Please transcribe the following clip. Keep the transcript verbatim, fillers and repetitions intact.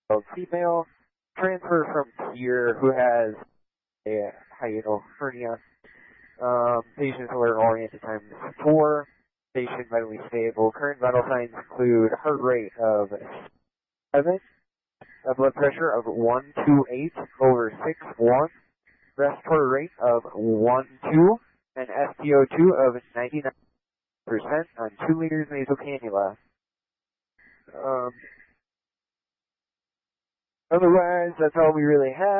female, transfer from Tier, who has a hiatal hernia. Um, patient alert oriented times four. Patient vitally stable. Current vital signs include heart rate of seven, a blood pressure of one twenty-eight over six one, respiratory rate of one two, and S P O two of ninety-nine percent on two liters nasal cannula. Um, otherwise, that's all we really have.